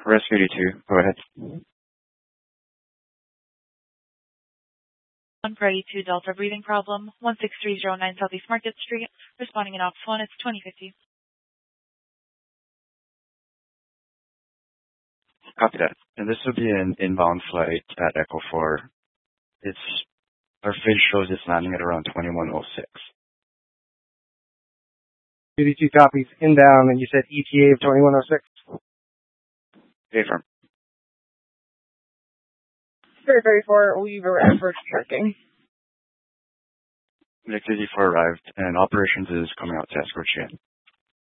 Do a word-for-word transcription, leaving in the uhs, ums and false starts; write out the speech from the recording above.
Rescue eighty-two, go ahead. one for eighty-two Delta breathing problem, one six three zero nine Southeast Market Street, responding in Ops one, it's twenty fifty. Copy that. And this will be an inbound flight at Echo four. It's, our footage shows it's landing at around twenty-one oh six. eighty-two copies inbound, and you said E T A of twenty-one oh six? Affirm. Spirit thirty-four, we've arrived for tracking. Nick eighty-four arrived, and operations is coming out to escort you in.